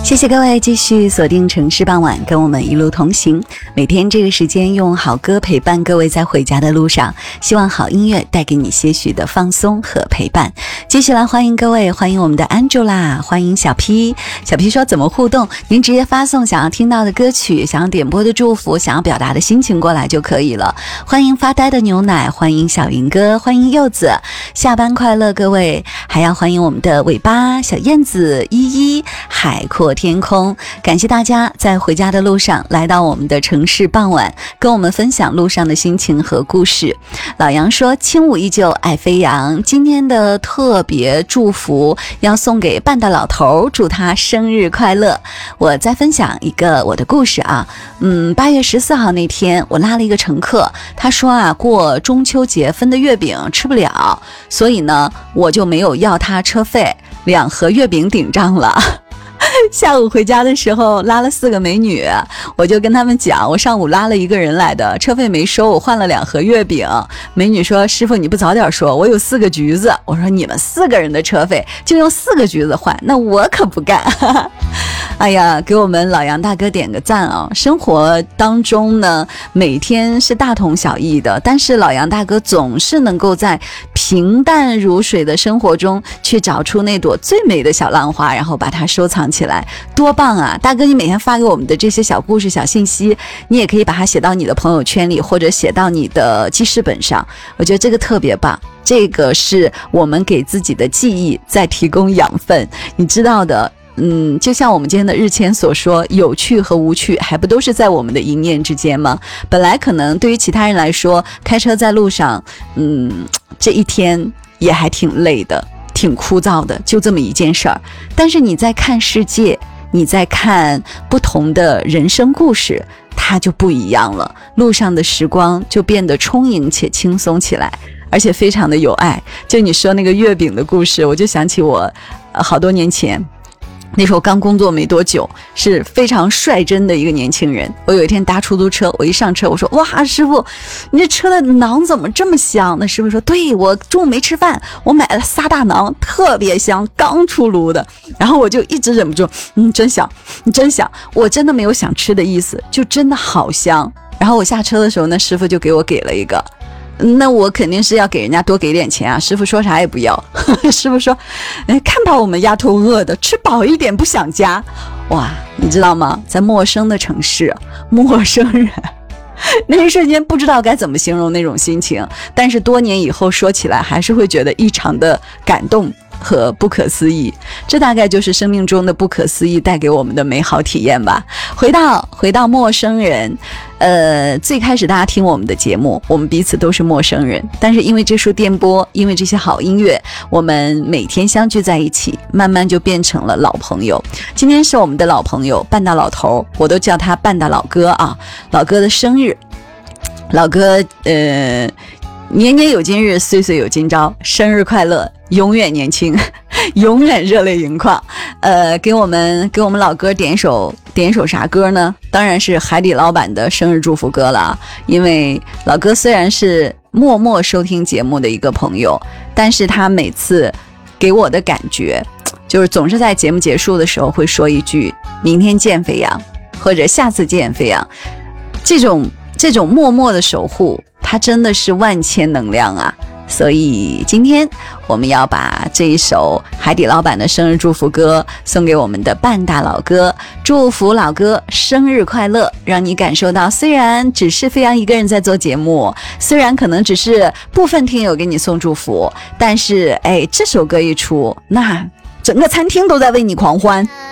谢谢各位继续锁定城市傍晚，跟我们一路同行。每天这个时间用好歌陪伴各位在回家的路上，希望好音乐带给你些许的放松和陪伴。接下来欢迎各位，欢迎我们的 Angela， 欢迎小 P。小 P 说怎么互动？您直接发送想要听到的歌曲，想要点播的祝福，想要表达的心情过来就可以了。欢迎发呆的牛奶，欢迎小云哥，欢迎柚子，下班快乐各位，还要欢迎我们的尾巴小燕子依依，海阔天空。感谢大家在回家的路上来到我们的城市傍晚，跟我们分享路上的心情和故事。老杨说轻舞依旧爱飞扬，今天的特别祝福要送给半大老头，祝他生日快乐。我再分享一个我的故事啊，8月14号那天我拉了一个乘客，他说啊过中秋节分的月饼吃不了，所以呢我就没有要他车费，2盒月饼顶账了。下午回家的时候拉了4个美女，我就跟他们讲我上午拉了一个人来的，车费没收，我换了2盒月饼。美女说师傅你不早点说，我有4个橘子。我说你们4个人的车费就用4个橘子换，那我可不干。哎呀，给我们老杨大哥点个赞啊！生活当中呢每天是大同小异的，但是老杨大哥总是能够在平淡如水的生活中去找出那朵最美的小浪花，然后把它收藏起来，多棒啊！大哥你每天发给我们的这些小故事小信息，你也可以把它写到你的朋友圈里，或者写到你的记事本上，我觉得这个特别棒，这个是我们给自己的记忆在提供养分，你知道的。就像我们今天的日签所说，有趣和无趣还不都是在我们的一念之间吗？本来可能对于其他人来说，开车在路上这一天也还挺累的，挺枯燥的，就这么一件事儿。但是你在看世界，你在看不同的人生故事，它就不一样了，路上的时光就变得充盈且轻松起来，而且非常的有爱。就你说那个月饼的故事，我就想起我好多年前那时候刚工作没多久，是非常率真的一个年轻人。我有一天搭出租车，我一上车我说哇师傅你这车的馕怎么这么香？那师傅说对，我中午没吃饭，我买了3大馕，特别香，刚出炉的。然后我就一直忍不住真香，你真香，我真的没有想吃的意思，就真的好香。然后我下车的时候呢，师傅就给了一个，那我肯定是要给人家多给点钱啊，师傅说啥也不要。师傅说看把我们丫头饿的，吃饱一点不想家。哇，你知道吗，在陌生的城市，陌生人那一瞬间不知道该怎么形容那种心情，但是多年以后说起来还是会觉得异常的感动和不可思议。这大概就是生命中的不可思议带给我们的美好体验吧。回到陌生人，最开始大家听我们的节目，我们彼此都是陌生人，但是因为这束电波，因为这些好音乐，我们每天相聚在一起，慢慢就变成了老朋友。今天是我们的老朋友半大老头，我都叫他半大老哥啊。老哥的生日，老哥年年有今日，岁岁有今朝，生日快乐，永远年轻，永远热泪盈眶。给我们老哥点首啥歌呢？当然是海底捞版的生日祝福歌了。因为老哥虽然是默默收听节目的一个朋友，但是他每次给我的感觉就是总是在节目结束的时候会说一句明天见飞扬，或者下次见飞扬。这种默默的守护，它真的是万千能量啊。所以今天我们要把这一首海底捞版的生日祝福歌送给我们的半大老哥，祝福老哥生日快乐，让你感受到虽然只是飞扬一个人在做节目，虽然可能只是部分听友给你送祝福，但是这首歌一出，那整个餐厅都在为你狂欢。